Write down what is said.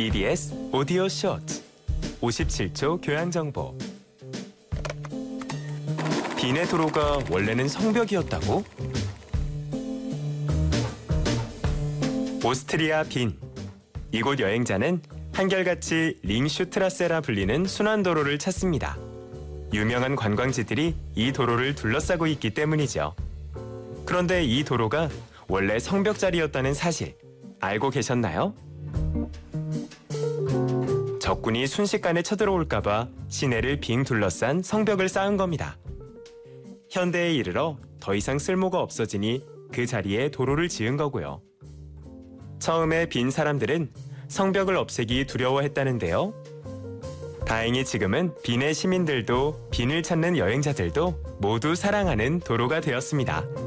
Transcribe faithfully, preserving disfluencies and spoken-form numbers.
이비에스 오디오 쇼트 오십칠 초 교양정보. 빈의 도로가 원래는 성벽이었다고? 오스트리아 빈. 이곳 여행자는 한결같이 링슈트라세라 불리는 순환도로를 찾습니다. 유명한 관광지들이 이 도로를 둘러싸고 있기 때문이죠. 그런데 이 도로가 원래 성벽자리였다는 사실 알고 계셨나요? 적군이 순식간에 쳐들어올까봐 시내를 빙 둘러싼 성벽을 쌓은 겁니다. 현대에 이르러 더 이상 쓸모가 없어지니 그 자리에 도로를 지은 거고요. 처음에 빈 사람들은 성벽을 없애기 두려워했다는데요. 다행히 지금은 빈의 시민들도 빈을 찾는 여행자들도 모두 사랑하는 도로가 되었습니다.